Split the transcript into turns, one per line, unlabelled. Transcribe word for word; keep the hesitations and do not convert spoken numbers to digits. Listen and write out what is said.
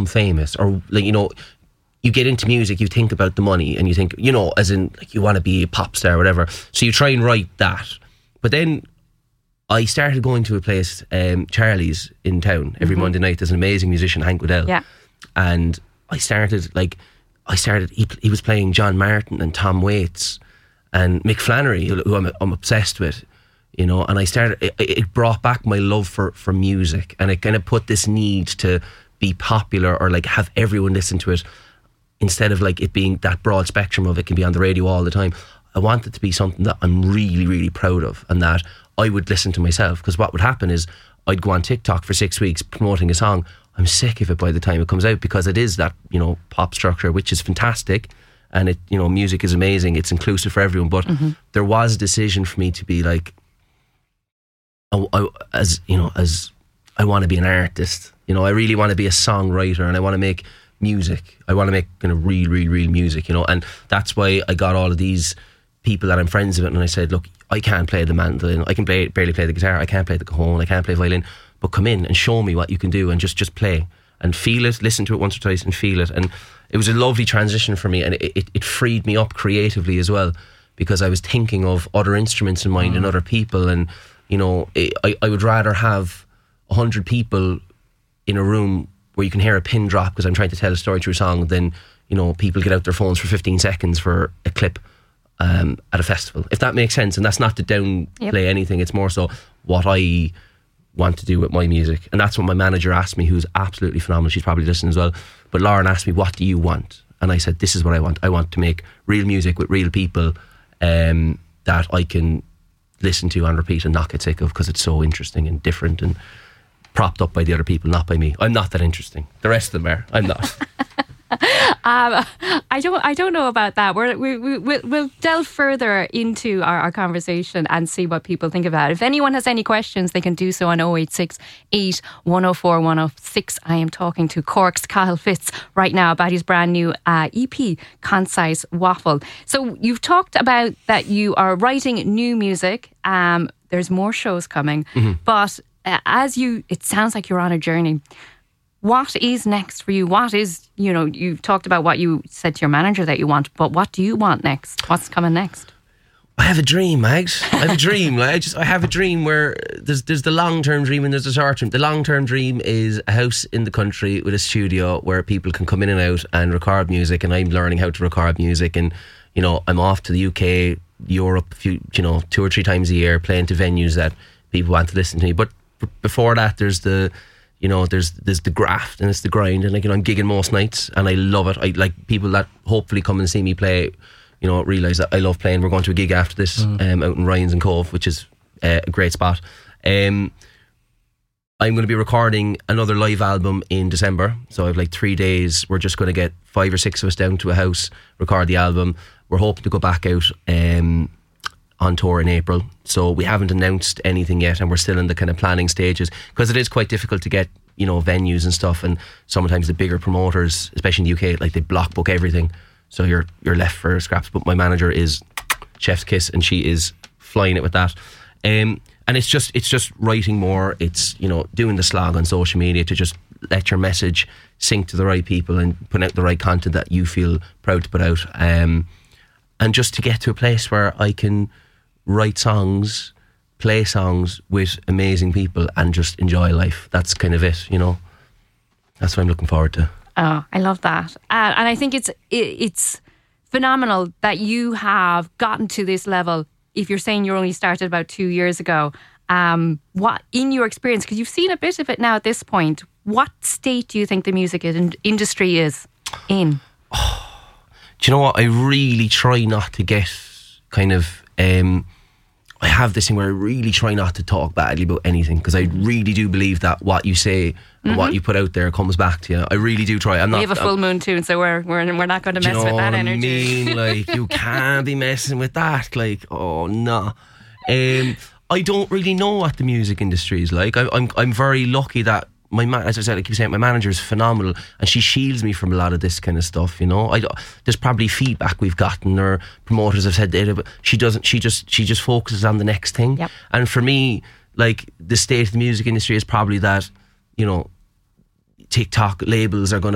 famous, or like, you know, you get into music, you think about the money, and you think, you know, as in like you want to be a pop star or whatever, so you try and write that. But then I started going to a place, um, Charlie's in town, every mm-hmm. Monday night. There's an amazing musician, Hank Waddell,
yeah.
and I started like I started he, he was playing John Martin and Tom Waits and Mick Flannery, who I'm, I'm obsessed with, you know, and I started it, it brought back my love for, for music, and it kind of put this need to be popular or like have everyone listen to it, instead of like it being that broad spectrum of it can be on the radio all the time. I want it to be something that I'm really, really proud of, and that I would listen to myself, because what would happen is I'd go on TikTok for six weeks promoting a song. I'm sick of it by the time it comes out, because it is that, you know, pop structure, which is fantastic, and it, you know, music is amazing, it's inclusive for everyone, but mm-hmm. there was a decision for me to be like, I, I, as you know, as I want to be an artist, you know, I really want to be a songwriter, and I want to make music. I want to make kind of real, real, real music, you know, and that's why I got all of these people that I'm friends with, and I said, look, I can't play the mandolin, I can play, barely play the guitar, I can't play the cajon, I can't play violin, but come in and show me what you can do, and just, just play and feel it, listen to it once or twice and feel it. And it was a lovely transition for me, and it, it, it freed me up creatively as well, because I was thinking of other instruments in mind mm. and other people, and you know, it, I, I would rather have a hundred people in a room where you can hear a pin drop because I'm trying to tell a story through a song than, you know, people get out their phones for fifteen seconds for a clip um, at a festival, if that makes sense. And that's not to downplay yep. anything, it's more so what I want to do with my music. And that's what my manager asked me, who's absolutely phenomenal, she's probably listening as well, but Lauren asked me, what do you want? And I said, this is what I want. I want to make real music with real people um, that I can listen to and repeat and not get sick of, because it's so interesting and different and propped up by the other people, not by me. I'm not that interesting. The rest of them are. I'm not.
um, I don't. I don't know about that. We're, we we we'll, we'll delve further into our, our conversation and see what people think about it. If anyone has any questions, they can do so on oh eight six eight, one oh four, one oh six. I am talking to Cork's Kyle Fitz right now about his brand new uh, E P, Concise Waffle. So you've talked about that you are writing new music. Um, there's more shows coming, mm-hmm. but uh, as you, it sounds like you're on a journey. What is next for you? What is, you know, you've talked about what you said to your manager that you want, but what do you want next? What's coming next?
I have a dream, Mags. I have a dream. Like, I just, I have a dream where there's there's the long-term dream and there's the short-term. The long-term dream is a house in the country with a studio where people can come in and out and record music, and I'm learning how to record music, and, you know, I'm off to the U K, Europe, a few, you know, two or three times a year, playing to venues that people want to listen to me. But b- before that, there's the... You know, there's there's the graft and it's the grind, and like, you know, I'm gigging most nights and I love it. I like people that hopefully come and see me play, you know, realise that I love playing. We're going to a gig after this mm. um, out in Ryan's and Cove, which is uh, a great spot. Um, I'm going to be recording another live album in December, so I have like three days. We're just going to get five or six of us down to a house, record the album. We're hoping to go back out um, on tour in April, so we haven't announced anything yet, and we're still in the kind of planning stages, because it is quite difficult to get, you know, venues and stuff, and sometimes the bigger promoters, especially in the U K, like they block book everything, so you're you're left for scraps. But my manager is chef's kiss, and she is flying it with that, um, and it's just it's just writing more. It's, you know, doing the slog on social media to just let your message sink to the right people and put out the right content that you feel proud to put out, um, and just to get to a place where I can write songs, play songs with amazing people and just enjoy life. That's kind of it, you know. That's what I'm looking forward to.
Oh, I love that. Uh, and I think it's it, it's phenomenal that you have gotten to this level. If you're saying you only started about two years ago, um, what, in your experience, because you've seen a bit of it now at this point, what state do you think the music in- industry is in?
Oh, do you know what? I really try not to get kind of... Um, I have this thing where I really try not to talk badly about anything, because I really do believe that what you say and mm-hmm. what you put out there comes back to you. I really do try. I'm
we
not,
have a full I'm, moon too, so we're we're we're not going to mess
you know
with that
what
energy.
I mean? Like, you can't be messing with that. Like, oh no. Um, I don't really know what the music industry is like. I, I'm I'm very lucky that my man, as I said, I keep saying, my manager is phenomenal, and she shields me from a lot of this kind of stuff. You know, I there's probably feedback we've gotten, or promoters have said that, but she doesn't. She just she just focuses on the next thing.
Yep.
And for me, like, the state of the music industry is probably that, you know, TikTok labels are going to